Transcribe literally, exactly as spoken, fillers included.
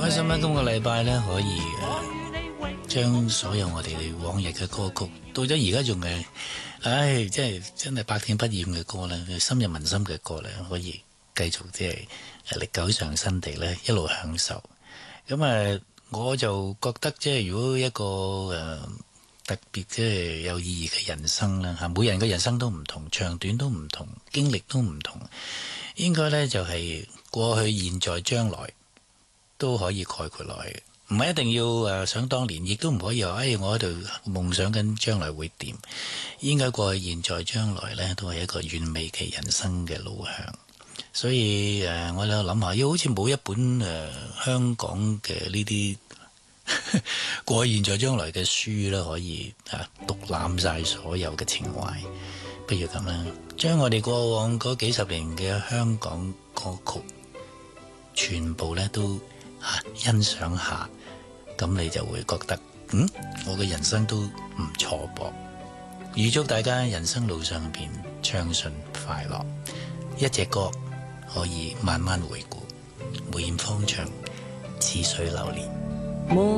開心啦！今個禮拜咧可以誒，將、呃、所有我哋往日嘅歌曲，到咗而家仲係，唉，即係真係百聽不厭嘅歌咧，深入民心嘅歌咧，可以繼續即係歷久常新地咧一路享受。咁啊、呃，我就覺得即係如果一個誒、呃、特別即係有意義嘅人生啦嚇，每人嘅人生都唔同，長短都唔同，經歷都唔同，應該咧就係、是、過去、現在、將來。都可以概括落去，唔係一定要誒想當年，亦都唔可以話誒、哎、我喺度夢想緊將來會點。應該過去、現在、將來呢，都係一個完美嘅人生嘅路向。所以誒、呃，我喺度諗下，要好似冇一本誒、呃、香港嘅呢啲過去、現在、將來嘅書啦，可以啊獨攬晒所有嘅情懷。不如咁啦，將我哋過往嗰幾十年嘅香港歌曲，全部呢都。啊、欣賞下，咁你就會覺得，嗯，我嘅人生都唔錯噃。預祝大家人生路上邊暢順快樂。一隻歌可以慢慢回顧，梅艷芳唱《似水流年》。